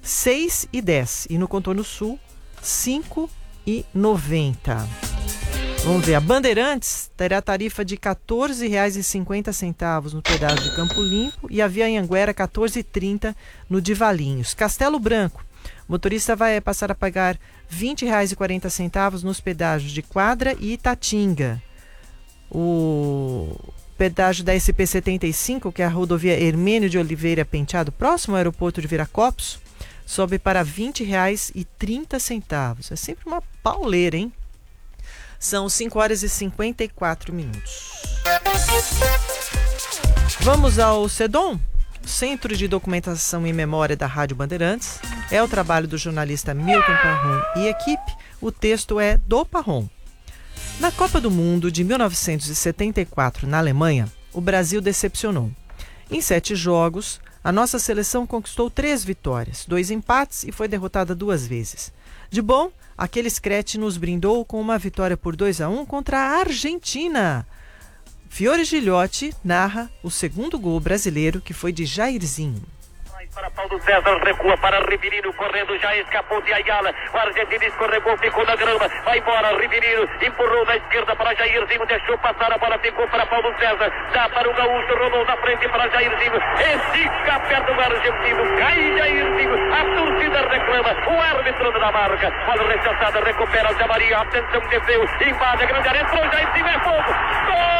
6,10. E no contorno sul, 5,90. Vamos ver, a Bandeirantes terá tarifa de R$ 14,50 no pedágio de Campo Limpo e a Via Anhanguera R$ 14,30 no de Valinhos. Castelo Branco, o motorista vai passar a pagar R$ 20,40 nos pedágios de Quadra e Itatinga. O pedágio da SP-75, que é a rodovia Hermênio de Oliveira Penteado, próximo ao aeroporto de Viracopos, sobe para R$ 20,30. É sempre uma pauleira, hein? São 5h54. Vamos ao CEDOM, Centro de Documentação e Memória da Rádio Bandeirantes. É o trabalho do jornalista Milton Parron e equipe. O texto é do Parron. Na Copa do Mundo de 1974, na Alemanha, o Brasil decepcionou. Em 7 jogos, a nossa seleção conquistou 3 vitórias, 2 empates e foi derrotada 2 vezes. De bom, aquele Screte nos brindou com uma vitória por 2-1 contra a Argentina. Fiore Gigliotti narra o segundo gol brasileiro, que foi de Jairzinho. Para Paulo César, recua para Riverino, correndo, já escapou de Ayala, o argentino escorregou, ficou na grama, vai embora, Riverino, empurrou na esquerda para Jairzinho, deixou passar a bola, ficou para Paulo César, dá para o Gaúcho, rolou na frente para Jairzinho, estica perto do argentino, cai Jairzinho, a torcida reclama, o árbitro da marca, bola rechaçada, recupera Zé Maria, atenção, desceu, invade a grande área, entrou Jairzinho, é fogo, gol!